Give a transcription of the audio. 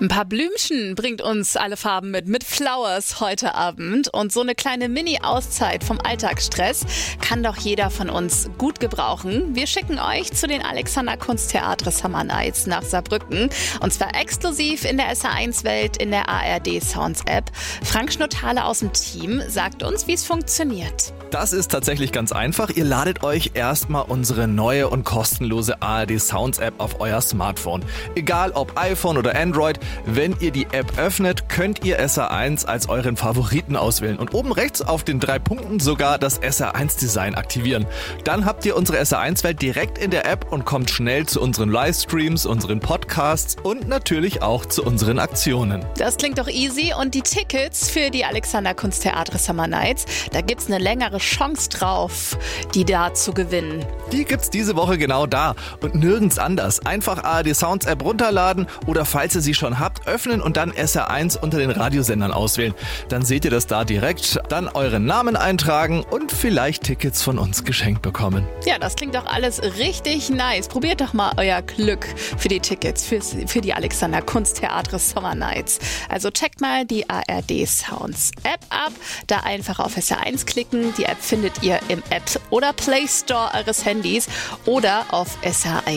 Ein paar Blümchen bringt uns alle Farben mit Flowers heute Abend. Und so eine kleine Mini-Auszeit vom Alltagsstress kann doch jeder von uns gut gebrauchen. Wir schicken euch zu den Alexander Kunsttheater Summer Nights nach Saarbrücken. Und zwar exklusiv in der SR1-Welt in der ARD Sounds App. Frank Schnuttale aus dem Team sagt uns, wie es funktioniert. Das ist tatsächlich ganz einfach. Ihr ladet euch erstmal unsere neue und kostenlose ARD Sounds App auf euer Smartphone. Egal ob iPhone oder Android, wenn ihr die App öffnet, könnt ihr SR1 als euren Favoriten auswählen und oben rechts auf den 3 Punkten sogar das SR1 Design aktivieren. Dann habt ihr unsere SR1-Welt direkt in der App und kommt schnell zu unseren Livestreams, unseren Podcasts und natürlich auch zu unseren Aktionen. Das klingt doch easy. Und die Tickets für die Alexander Kunsttheater Summer Nights, da gibt's eine längere Chance drauf, die da zu gewinnen. Die gibt's diese Woche genau da und nirgends anders. Einfach ARD Sounds App runterladen oder falls ihr sie schon habt, öffnen und dann SR1 unter den Radiosendern auswählen. Dann seht ihr das da direkt, dann euren Namen eintragen und vielleicht Tickets von uns geschenkt bekommen. Ja, das klingt doch alles richtig nice. Probiert doch mal euer Glück für die Tickets für die Alexander Kunsttheater Summer Nights. Also checkt mal die ARD Sounds App ab, da einfach auf SR1 klicken. Die App findet ihr im App oder Play Store eures Handys oder auf SR1.